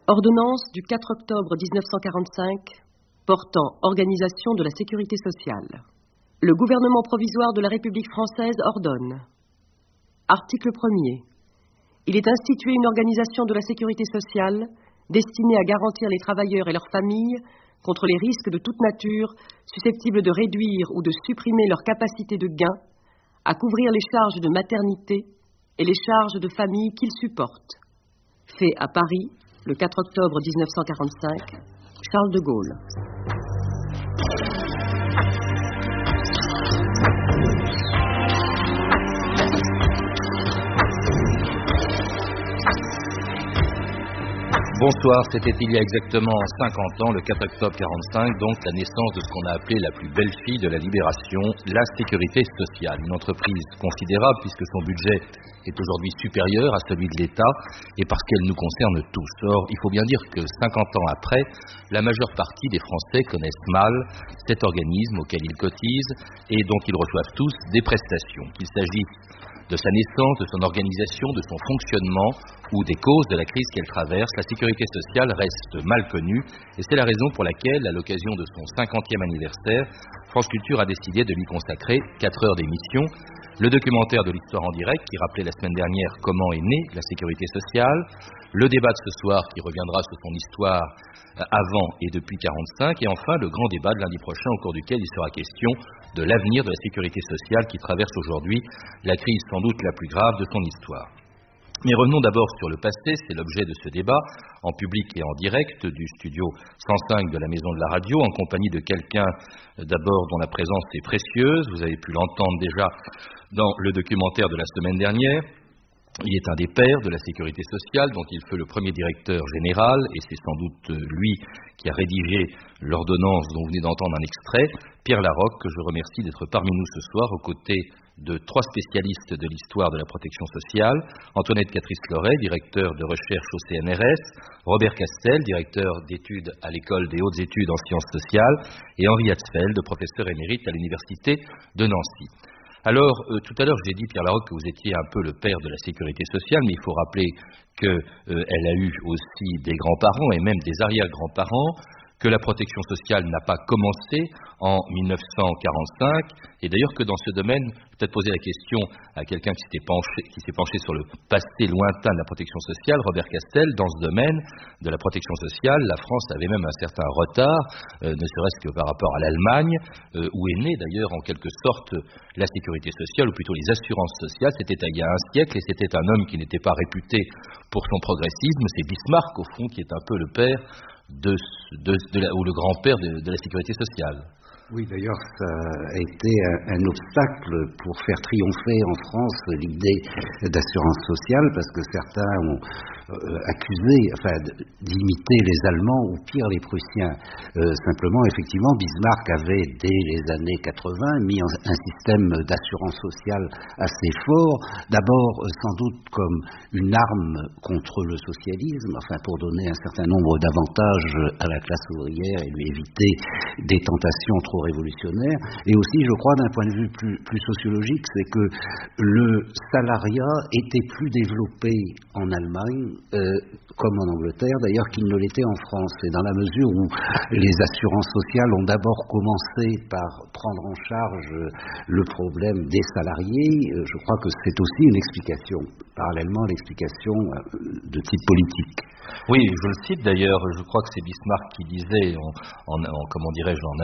Ordonnance du 4 octobre 1945 portant organisation de la sécurité sociale. Le gouvernement provisoire de la République française ordonne. Article 1er. Il est institué une organisation de la sécurité sociale destinée à garantir les travailleurs et leurs familles contre les risques de toute nature susceptibles de réduire ou de supprimer leur capacité de gain, à couvrir les charges de maternité et les charges de famille qu'ils supportent. Fait à Paris, le 4 octobre 1945, Charles de Gaulle. Bonsoir, c'était il y a exactement 50 ans, le 4 octobre 45, donc la naissance de ce qu'on a appelé la plus belle fille de la libération, la sécurité sociale. Une entreprise considérable puisque son budget est aujourd'hui supérieur à celui de l'État et parce qu'elle nous concerne tous. Or, il faut bien dire que 50 ans après, la majeure partie des Français connaissent mal cet organisme auquel ils cotisent et dont ils reçoivent tous des prestations. Qu'il s'agisse de sa naissance, de son organisation, de son fonctionnement ou des causes de la crise qu'elle traverse, la sécurité sociale reste mal connue et c'est la raison pour laquelle, à l'occasion de son 50e anniversaire, France Culture a décidé de lui consacrer 4 heures d'émission. Le documentaire de l'histoire en direct qui rappelait la semaine dernière comment est née la sécurité sociale, le débat de ce soir qui reviendra sur son histoire avant et depuis 45 et enfin le grand débat de lundi prochain au cours duquel il sera question de l'avenir de la sécurité sociale qui traverse aujourd'hui la crise sans doute la plus grave de son histoire. Mais revenons d'abord sur le passé, c'est l'objet de ce débat, en public et en direct, du studio 105 de la Maison de la Radio, en compagnie de quelqu'un d'abord dont la présence est précieuse, vous avez pu l'entendre déjà dans le documentaire de la semaine dernière. Il est un des pères de la sécurité sociale, dont il fut le premier directeur général, et c'est sans doute lui qui a rédigé l'ordonnance dont vous venez d'entendre un extrait, Pierre Larocque, que je remercie d'être parmi nous ce soir, aux côtés de 3 spécialistes de l'histoire de la protection sociale, Antoinette Catrice-Loret, directeur de recherche au CNRS, Robert Castel, directeur d'études à l'École des hautes études en sciences sociales, et Henri Hatzfeld, professeur émérite à l'Université de Nancy. Alors, tout à l'heure, j'ai dit, Pierre Larocque, que vous étiez un peu le père de la sécurité sociale, mais il faut rappeler qu'elle a eu aussi des grands-parents et même des arrière-grands-parents, que la protection sociale n'a pas commencé en 1945, et d'ailleurs que dans ce domaine, peut-être poser la question à quelqu'un qui s'est penché sur le passé lointain de la protection sociale, Robert Castel, dans ce domaine de la protection sociale, la France avait même un certain retard, ne serait-ce que par rapport à l'Allemagne, où est née d'ailleurs en quelque sorte la sécurité sociale, ou plutôt les assurances sociales. C'était il y a un siècle, et c'était un homme qui n'était pas réputé pour son progressisme, c'est Bismarck au fond qui est un peu le père ou le grand-père de la sécurité sociale. Oui, d'ailleurs, ça a été un obstacle pour faire triompher en France l'idée d'assurance sociale, parce que certains ont accusé d'imiter les Allemands ou pire les Prussiens. Simplement, effectivement, Bismarck avait, dès les années 80, mis un système d'assurance sociale assez fort, d'abord sans doute comme une arme contre le socialisme, pour donner un certain nombre d'avantages à la classe ouvrière et lui éviter des tentations trop révolutionnaire, et aussi je crois d'un point de vue plus sociologique, c'est que le salariat était plus développé en Allemagne comme en Angleterre d'ailleurs qu'il ne l'était en France, et dans la mesure où les assurances sociales ont d'abord commencé par prendre en charge le problème des salariés, je crois que c'est aussi une explication, parallèlement à l'explication de type politique. Oui, je le cite d'ailleurs, je crois que c'est Bismarck qui disait, comment dirais-je, en